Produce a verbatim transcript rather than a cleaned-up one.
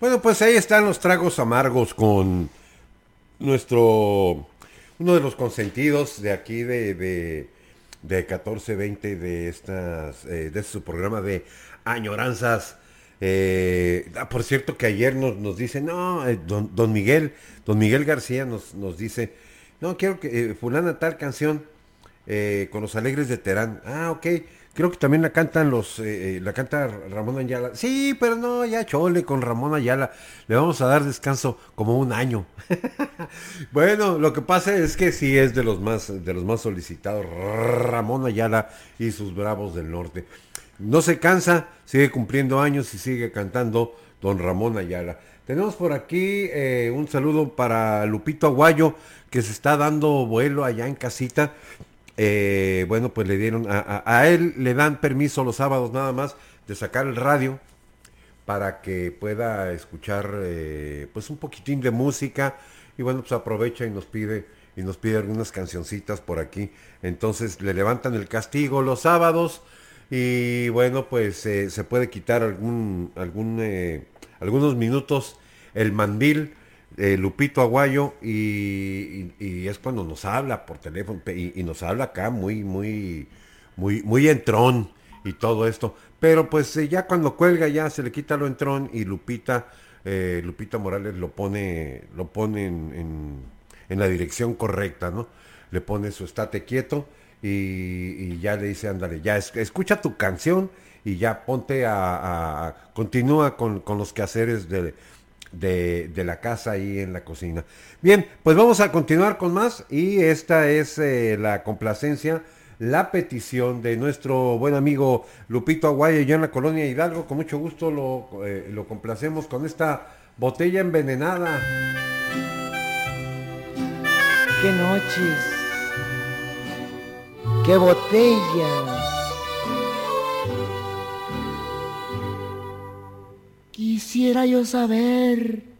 Bueno, pues ahí están los tragos amargos con nuestro, uno de los consentidos de aquí de, de, de catorce veinte de estas, eh, de su programa de añoranzas. Eh, ah, por cierto que ayer nos, nos dice, no, eh, don, don Miguel, don Miguel García nos, nos dice, no, quiero que eh, fulana tal canción eh, con los Alegres de Terán. Ah, ok. Creo que también la cantan los, eh, eh, la canta Ramón Ayala. Sí, pero no, ya chole con Ramón Ayala. Le vamos a dar descanso como un año. Bueno, lo que pasa es que sí es de los más, de los más solicitados. Ramón Ayala y sus Bravos del Norte. No se cansa, sigue cumpliendo años y sigue cantando don Ramón Ayala. Tenemos por aquí eh, un saludo para Lupito Aguayo, que se está dando vuelo allá en casita. Eh, bueno, pues le dieron, a, a, a él le dan permiso los sábados nada más de sacar el radio para que pueda escuchar eh, pues un poquitín de música y bueno, pues aprovecha y nos pide y nos pide algunas cancioncitas por aquí. Entonces le levantan el castigo los sábados y bueno, pues eh, se puede quitar algún algún eh, algunos minutos el mandil, eh, Lupito Aguayo y, y, y es cuando nos habla por teléfono y, y nos habla acá muy muy muy muy entrón y todo esto. Pero pues eh, ya cuando cuelga ya se le quita lo entrón y Lupita, eh, Lupita Morales lo pone, lo pone en, en, en la dirección correcta, ¿no? Le pone su estate quieto y, y ya le dice, ándale, ya es, escucha tu canción y ya ponte a, a continúa con, con los quehaceres de, de, de la casa ahí en la cocina. Bien, pues vamos a continuar con más y esta es eh, la complacencia, la petición de nuestro buen amigo Lupito Aguayo, ya en la colonia Hidalgo. Con mucho gusto lo, eh, lo complacemos con esta botella envenenada. Qué noches, qué botellas. Quisiera yo saber